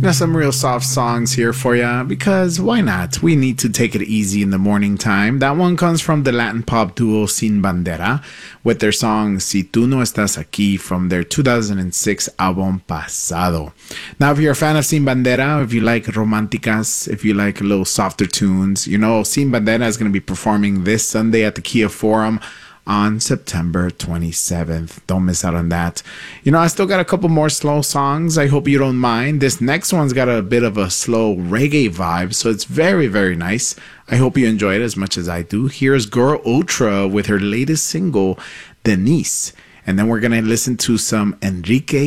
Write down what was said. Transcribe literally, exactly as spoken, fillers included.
Now, some real soft songs here for you, because why not? We need to take it easy in the morning time. That one comes from the Latin pop duo Sin Bandera with their song Si Tú No Estás Aquí from their two thousand six album Pasado. Now, if you're a fan of Sin Bandera, if you like romanticas, if you like a little softer tunes, you know Sin Bandera is going to be performing this Sunday at the Kia Forum on September twenty-seventh. Don't miss out on that. You know, I still got a couple more slow songs. I hope you don't mind. This next one's got a bit of a slow reggae vibe, so it's very, very nice. I hope you enjoy it as much as I do. Here's Girl Ultra with her latest single, Denise. And then we're going to listen to some Enrique